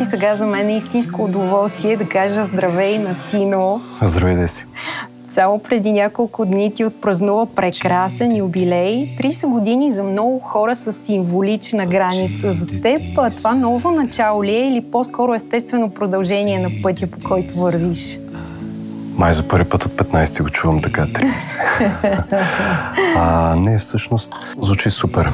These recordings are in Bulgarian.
сега за мен е истинско удоволствие да кажа здравей на Тино. Здравей, Деси. Само преди няколко дни ти отпразнува прекрасен юбилей. 30 години за много хора с символична граница. За теб това ново начало ли е или по-скоро естествено продължение на пътя, по който вървиш? Май за първи път от 15 го чувам така, 30. Не, всъщност звучи супер.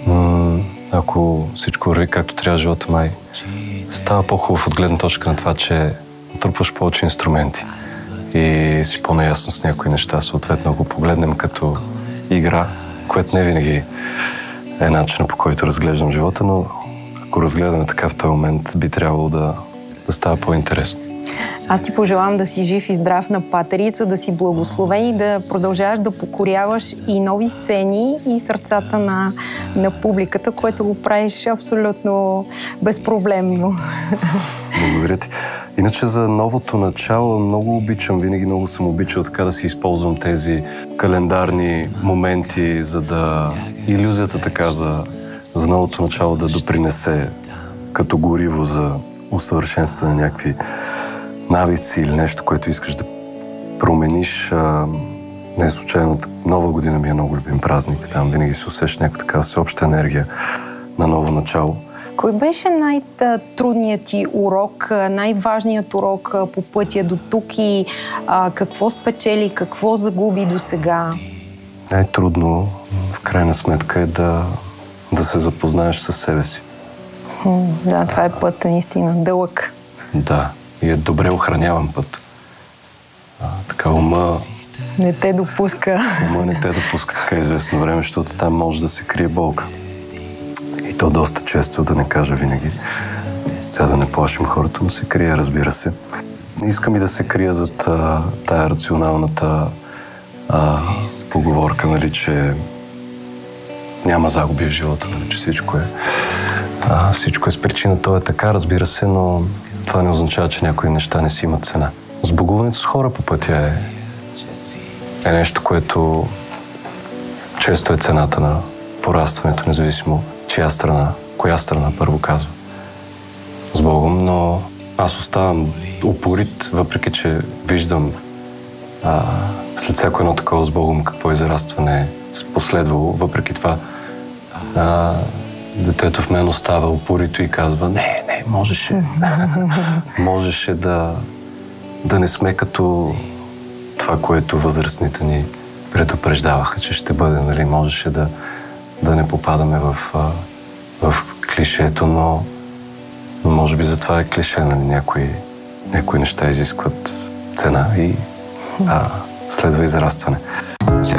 Ако всичко върви както трябва живота, май става по-хубав от гледна точка на това, че натрупваш повече инструменти и си по-наясно с някои неща. Съответно, ако погледнем като игра, което не винаги е начинът, по който разглеждам живота, но ако разгледаме така в този момент, би трябвало да става по-интересно. Аз ти пожелавам да си жив и здрав на патерица, да си благословен и да продължаваш да покоряваш и нови сцени и сърцата на публиката, което го правиш абсолютно безпроблемно. Благодаря ти. Иначе за новото начало много обичам, винаги много съм обичал така да си използвам тези календарни моменти, за да илюзията така за новото начало да допринесе като гориво за усъвършенстване на някакви навици или нещо, което искаш да промениш. Не случайно Нова година ми е много любим празник. Там винаги се усеща някаква така всеобща енергия на ново начало. Кой беше най-трудният ти урок, най-важният урок по пътя до тук и какво спечели, какво загуби до сега? Най-трудно, в крайна сметка, е да се запознаеш със себе си. Да, това е път наистина дълъг. Да, и е добре охраняван път. Така ума не те допуска. Ума не те допуска така известно време, защото там може да се крие болка. И то доста често, да не кажа винаги. Сега да не плашим хората, но се крие, разбира се. Искам и да се крия зад тая рационалната поговорка, нали, че няма загуби в живота, нали, че всичко е с причина. То е така, разбира се, но това не означава, че някои неща не си имат цена. Сбогуването с хора по пътя е нещо, което често е цената на порастването, независимо коя страна първо казва с Богом, но аз оставам упорит, въпреки че виждам след всяко едно такова с Богом какво израстване е последвало. Въпреки това детето в мен остава упорито и казва: не, можеше да не сме като това, което възрастните ни предупреждаваха, че ще бъде, нали, можеше да не попадаме в клишето, но може би затова е клише, нали, някои неща изискват цена и следва израстване.